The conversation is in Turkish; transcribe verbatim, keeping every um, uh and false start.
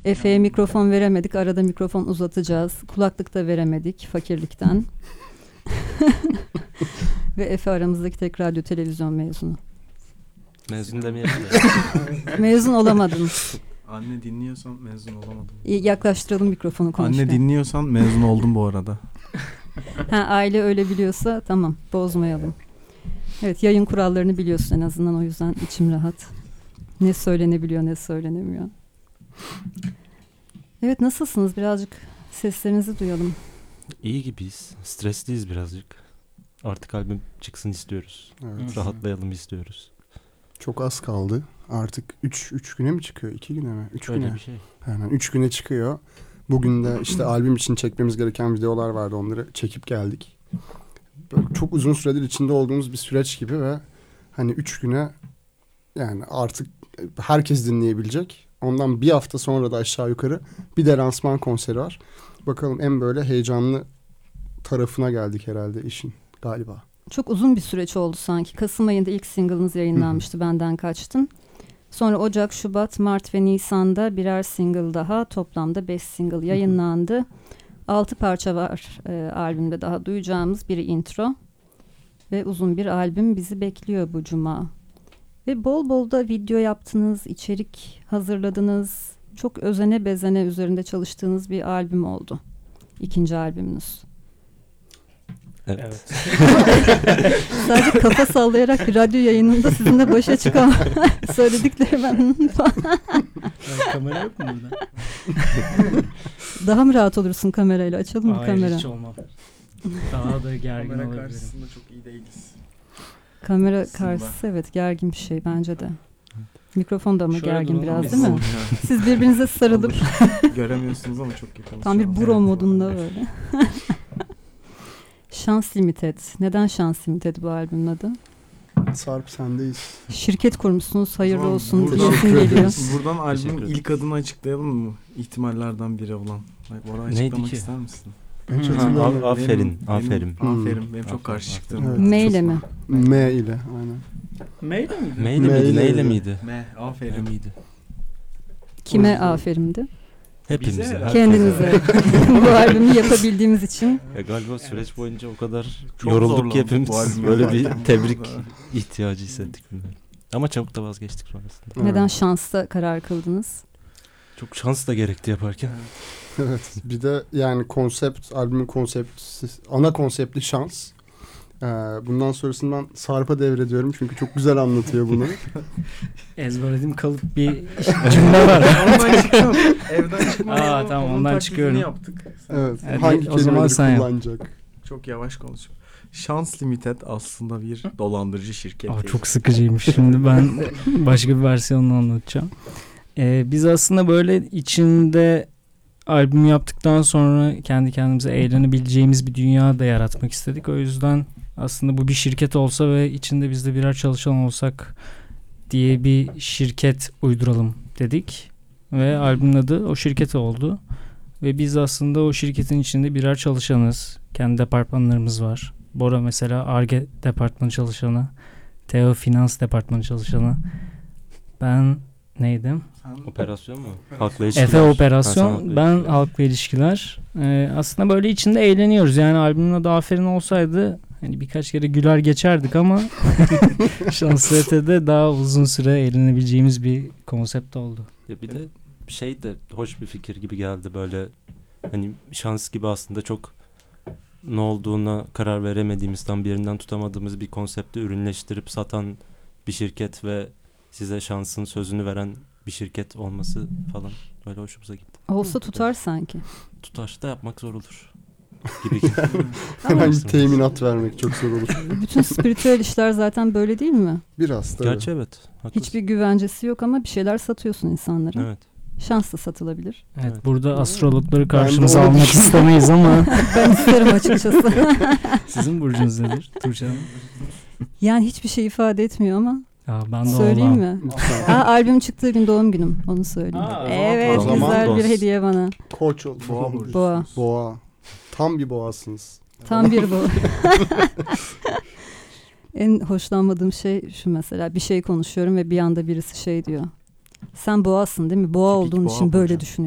Efe'ye mikrofon veremedik. Arada mikrofon uzatacağız. Kulaklık da veremedik fakirlikten. Ve Efe aramızdaki tek radyo televizyon mezunu. Mezun demeyelim de. Mezun olamadın. Anne dinliyorsan mezun olamadım. Yaklaştıralım mikrofonu konuşmaya. Anne dinliyorsan mezun oldum bu arada. Ha, aile öyle biliyorsa tamam, bozmayalım. Evet, yayın kurallarını biliyorsun en azından, o yüzden içim rahat. Ne söylenebiliyor ne söylenemiyor. Evet, nasılsınız? Birazcık seslerinizi duyalım. İyi gibiyiz. Stresliyiz birazcık. Artık albüm çıksın istiyoruz. Evet. Rahatlayalım istiyoruz. Çok az kaldı. Artık üç üç güne mi çıkıyor? iki güne mi? üç Öyle güne. bir şey. Hemen üç güne çıkıyor. Bugün de işte albüm için çekmemiz gereken videolar vardı. Onları çekip geldik. Böyle çok uzun süredir içinde olduğumuz bir süreç gibi ve hani üç güne yani artık herkes dinleyebilecek. Ondan bir hafta sonra da aşağı yukarı bir de lansman konseri var. Bakalım en böyle heyecanlı tarafına geldik herhalde işin galiba. Çok uzun bir süreç oldu sanki. Kasım ayında ilk single'ınız yayınlanmıştı, Benden Kaçtın. Sonra Ocak, Şubat, Mart ve Nisan'da birer single daha, toplamda beş single yayınlandı. Altı parça var e, albümde daha duyacağımız. Biri intro ve uzun bir albüm bizi bekliyor bu cuma. Ve bol bol da video yaptınız, içerik hazırladınız. Çok özene bezene üzerinde çalıştığınız bir albüm oldu. İkinci albümünüz. Evet. Evet. Sadece kafa sallayarak bir radyo yayınında sizinle başa çıkan söyledikleri ben. Kamera yok mu burada? Daha mı rahat olursun kamerayla? Açalım mı Hayır, kamera? hiç olmam. Daha da gergin Kamera olabilirim. karşısında çok iyi değiliz. Kamera Aslında. karşısı evet gergin bir şey bence de. Mikrofon da ama Şöyle gergin duralım biraz biz. değil mi? Siz birbirinize sarılıp Göremiyorsunuz ama çok yakın. tam bir bro modunda böyle. Şans Limited. Neden Şans Limited bu albümün adı? Sarp sendeyiz. Şirket kurmuşsunuz. Hayırlı Tamam, olsun. buradan- Diyesin geliyor. Buradan albümün Teşekkür ederim. ilk adını açıklayalım mı? İhtimallerden biri olan. Bora Neydi açıklamak ki? ister misin? Ben hiç Hmm. hatırlamıyorum. Ha, aferin, Benim- aferin. Benim, Hmm. aferin. Benim çok Aferin, karşı çıktığım. aferin. bir- M ile mi? M ile aynen. Mail miydi? Meyle Meyle miydi, neyle miydi? miydi? Me, Ne aferin. miydi? Kime aferindi? Hepimize. Bize. herkese. Kendinize. Bu albümü yapabildiğimiz için. Ya galiba süreç boyunca o kadar Çok yorulduk zorlandık ki hepimiz. bu albümü Böyle bir yaparken. tebrik ihtiyacı hissettik. bilmiyorum. Ama çabuk da vazgeçtik sonrasında. Evet. Neden şansta karar kıldınız? Çok şans da gerekti yaparken. Evet. Bir de yani konsept, albümün konsepti, ana konsepti şans. Ee, bundan sonrasını ben Sarp'a devrediyorum çünkü çok güzel anlatıyor bunu. Ezberlediğim kalıp bir cümle var. Ondan çıkıyorum. Evden çıkmadan Aa, onun- tamam, onun ondan taklidini çıkıyorum. yaptık. Evet. Evet, Hangi o zaman kelimeleri sen yap. kullanacak? Çok yavaş konuşuyorum. Şans Limited aslında bir dolandırıcı şirket. Aa, çok sıkıcıymış. Şimdi ben başka bir versiyonunu anlatacağım. Ee, biz aslında böyle içinde albüm yaptıktan sonra kendi kendimize eğlenebileceğimiz bir dünya da yaratmak istedik. O yüzden aslında bu bir şirket olsa ve içinde biz de birer çalışan olsak diye bir şirket uyduralım dedik. Ve albümün adı o şirket oldu. Ve biz aslında o şirketin içinde birer çalışanız. Kendi departmanlarımız var. Bora mesela Ar-Ge departmanı çalışanı. Teo Finans departmanı çalışanı. Ben neydim? Operasyon mu? Halkla ilişkiler. Efe Ha, sen Operasyon. halkla Ben ilişkiler. halkla ilişkiler. Ee, aslında böyle içinde eğleniyoruz. Yani albümün adı Aferin olsaydı hani birkaç kere güler geçerdik ama Şans V T'de daha uzun süre eğlenebileceğimiz bir konsept oldu. Ya bir de şey de hoş bir fikir gibi geldi böyle. Hani şans gibi aslında çok ne olduğuna karar veremediğimiz, tam bir yerinden tutamadığımız bir konsepti ürünleştirip satan bir şirket ve size şansın sözünü veren bir şirket olması falan öyle hoşumuza gitti. Olsa tutar sanki. Tutaşta yapmak zor olur gibi. gibi. Hemen bir teminat vermek çok zor olur. Bütün spiritüel işler zaten böyle değil mi? Biraz tabii. Gerçi evet. Haklısın. Hiçbir güvencesi yok ama bir şeyler satıyorsun insanlara. Evet. Şans da satılabilir. Evet, Evet. burada astrologları Ben de karşımıza onu almak düşündüm. istemeyiz ama Ben isterim açıkçası. sizin burcunuz nedir Tuğçe Hanım? Yani hiçbir şey ifade etmiyor ama Ya ben de söyleyeyim olmam. mi? Aa, albüm çıktığı gün doğum günüm. Onu söyleyeyim. Aa, o zaman Evet, o zaman güzel bir dost. hediye bana. Koç ol. Boğa burcu. Boğa. Boğa. Tam bir boğasınız. Tam bir bu. En hoşlanmadığım şey şu mesela. Bir şey konuşuyorum ve bir anda birisi şey diyor. Sen boğasın değil mi? Boğa Tipik olduğun boğa için böyle burcu. düşünüyorsun.